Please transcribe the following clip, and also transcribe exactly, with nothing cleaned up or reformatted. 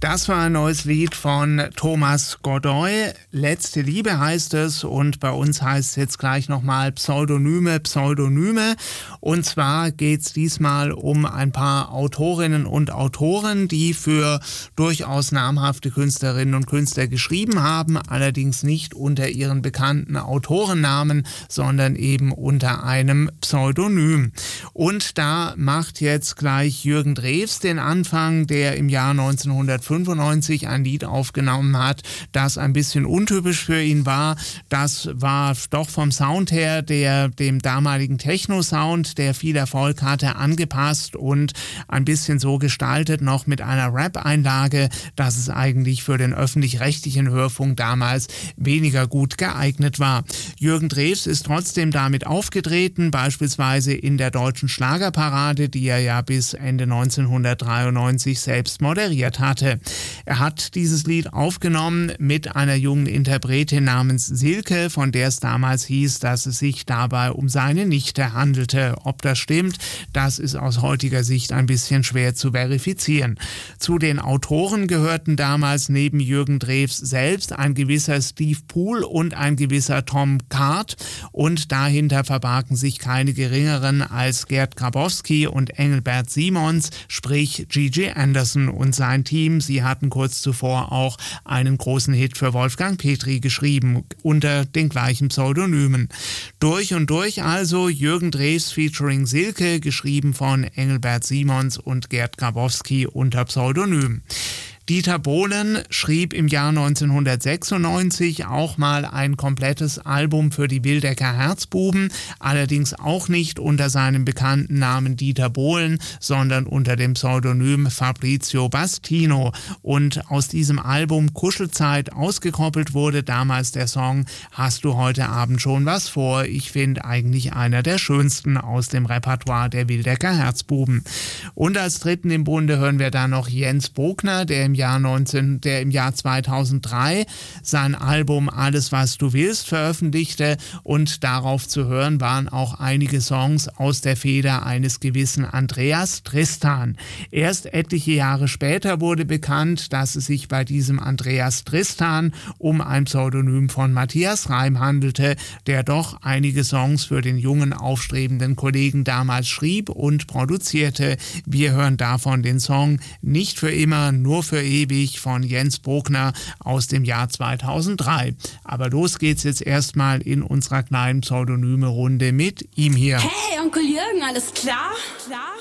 Das war ein neues Lied von Thomas Godoy. Letzte Liebe heißt es und bei uns heißt es jetzt gleich nochmal Pseudonyme, Pseudonyme. Und zwar geht es diesmal um ein paar Autorinnen und Autoren, die für durchaus namhafte Künstlerinnen und Künstler geschrieben haben, allerdings nicht unter ihren bekannten Autorennamen, sondern eben unter einem Pseudonym. Und da macht jetzt gleich Jürgen Drews den Anfang, der im Jahr neunzehnhundertfünfundneunzig ein Lied aufgenommen hat, das ein bisschen untypisch für ihn war. Das war doch vom Sound her der dem damaligen Techno-Sound, der viel Erfolg hatte, angepasst und ein bisschen so gestaltet, noch mit einer Rap-Einlage, dass es eigentlich für den öffentlich-rechtlichen Hörfunk damals weniger gut geeignet war. Jürgen Drews ist trotzdem damit aufgetreten, beispielsweise in der Deutschen Schlagerparade, die er ja bis Ende neunzehnhundertdreiundneunzig selbst moderiert hatte. Er hat dieses Lied aufgenommen mit einer jungen Interpretin namens Silke, von der es damals hieß, dass es sich dabei um seine Nichte handelte. Ob das stimmt, das ist aus heutiger Sicht ein bisschen schwer zu verifizieren. Zu den Autoren gehörten damals neben Jürgen Drews selbst ein gewisser Steve Poole und ein gewisser Tom Card und dahinter verbargen sich keine geringeren als Gerd Grabowski und Engelbert Simons, sprich Gigi Anderson und sein Team. Sie hatten kurz zuvor auch einen großen Hit für Wolfgang Petri geschrieben, unter den gleichen Pseudonymen. Durch und durch also Jürgen Drews featuring Silke, geschrieben von Engelbert Simons und Gerd Grabowski unter Pseudonym. Dieter Bohlen schrieb im Jahr neunzehnhundertsechsundneunzig auch mal ein komplettes Album für die Wildecker Herzbuben, allerdings auch nicht unter seinem bekannten Namen Dieter Bohlen, sondern unter dem Pseudonym Fabrizio Bastino. Und aus diesem Album Kuschelzeit ausgekoppelt wurde damals der Song Hast du heute Abend schon was vor? Ich finde eigentlich einer der schönsten aus dem Repertoire der Wildecker Herzbuben. Und als dritten im Bunde hören wir dann noch Jens Bogner, der im Jahr neunzehn, der im Jahr zweitausenddrei sein Album Alles was du willst veröffentlichte und darauf zu hören waren auch einige Songs aus der Feder eines gewissen Andreas Tristan. Erst etliche Jahre später wurde bekannt, dass es sich bei diesem Andreas Tristan um ein Pseudonym von Matthias Reim handelte, der doch einige Songs für den jungen aufstrebenden Kollegen damals schrieb und produzierte. Wir hören davon den Song Nicht für immer, nur für ewig von Jens Bogner aus dem Jahr zweitausenddrei. Aber los geht's jetzt erstmal in unserer kleinen Pseudonyme-Runde mit ihm hier. Hey, Onkel Jürgen, alles klar? Klar?